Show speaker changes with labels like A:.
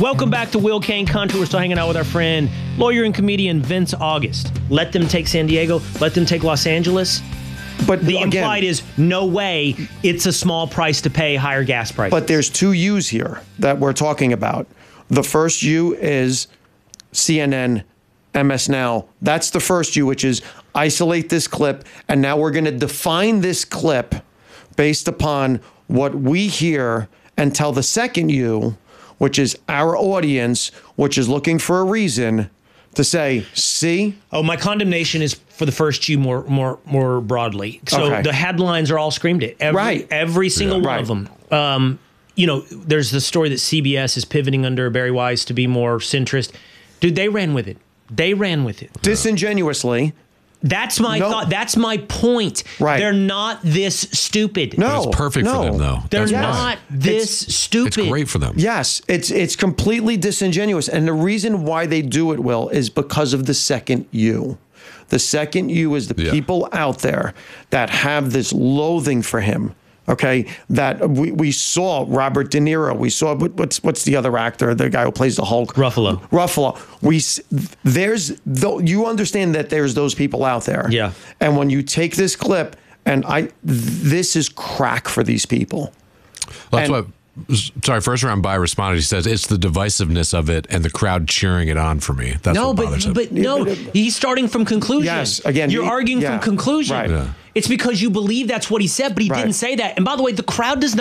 A: Welcome back to Will Kane Country. We're still hanging out with our friend, lawyer and comedian Vince August. Let them take San Diego. Let them take Los Angeles.
B: But
A: the implied is no way. It's a small price to pay, higher gas prices.
B: But there's two U's here that we're talking about. The first U is CNN, MS Now. That's the first U, which is isolate this clip, and now we're going to define this clip based upon what we hear and tell the second U, which is our audience, which is looking for a reason to say, see?
A: Oh, my condemnation is for the first U more broadly. So the headlines are all screamed at. Every single one of them. There's the story that CBS is pivoting under Barry Weiss to be more centrist. Dude, they ran with it.
B: Disingenuously.
A: That's my thought. That's my point.
B: Right.
A: They're not this stupid.
C: No. It's perfect for them, though.
A: They're not this stupid.
C: It's great for them.
B: Yes. It's completely disingenuous. And the reason why they do it, Will, is because of the second U. The second U is the people out there that have this loathing for him. Okay, that we saw Robert De Niro. We saw what's the other actor, the guy who plays the Hulk,
A: Ruffalo.
B: You understand that there's those people out there.
A: Yeah.
B: And when you take this clip, this is crack for these people.
C: Well, that's what. Sorry, first round by responded. He says it's the divisiveness of it and the crowd cheering it on for me. That's what bothers him.
A: But he's starting from conclusion.
B: Yes, again,
A: you're arguing from conclusion.
B: Right.
A: It's because you believe that's what he said, but he didn't say that. And by the way, the crowd does not.